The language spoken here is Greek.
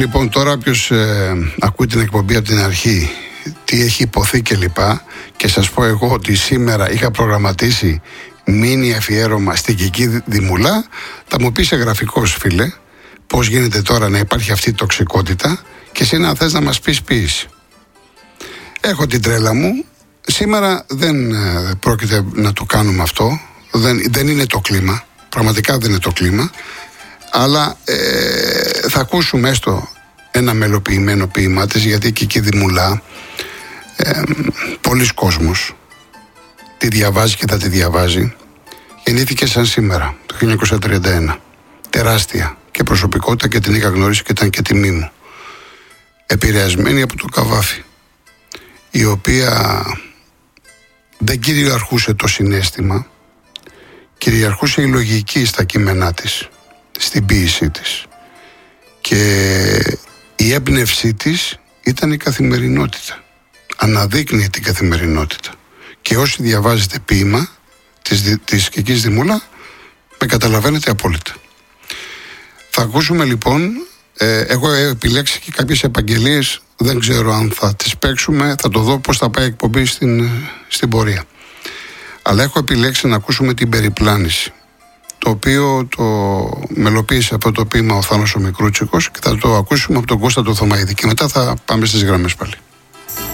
Λοιπόν, τώρα όποιος ακούει την εκπομπή από την αρχή, τι έχει υποθεί κλπ. Και σας πω εγώ ότι σήμερα είχα προγραμματίσει μίνι αφιέρωμα στην Κική Δημουλά, θα μου πεις γραφικός, φίλε, πώς γίνεται τώρα να υπάρχει αυτή η τοξικότητα και εσύ να θες να μας πεις ποίηση. Έχω την τρέλα μου. Σήμερα δεν πρόκειται να το κάνουμε αυτό. Δεν είναι το κλίμα. Πραγματικά δεν είναι το κλίμα. Αλλά θα ακούσουμε έστω ένα μελοποιημένο ποίημά της, γιατί η Κική Δημουλά πολλοί κόσμος τη διαβάζει και θα τη διαβάζει. Γεννήθηκε σαν σήμερα, το 1931. Τεράστια και προσωπικότητα και την είχα γνωρίσει και ήταν και τιμή μου. Επηρεασμένη από το Καβάφη, η οποία δεν κυριαρχούσε το συναίσθημα, κυριαρχούσε η λογική στα κείμενά της, στην ποίησή της. Και η έμπνευσή της ήταν η καθημερινότητα. Αναδείκνυε την καθημερινότητα. Και όσοι διαβάζετε ποίημα της Κικής Δημούλα, με καταλαβαίνετε απόλυτα. Θα ακούσουμε λοιπόν, εγώ επιλέξει και κάποιες επαγγελίες, δεν ξέρω αν θα τις παίξουμε, θα το δω πώς θα πάει η εκπομπή στην πορεία. Αλλά έχω επιλέξει να ακούσουμε την Περιπλάνηση, το οποίο το μελοποίησε αυτό το ποίημα ο Θάνος ο Μικρούτσικος και θα το ακούσουμε από τον Κώστα το Θωμαίδη και μετά θα πάμε στις γραμμές πάλι.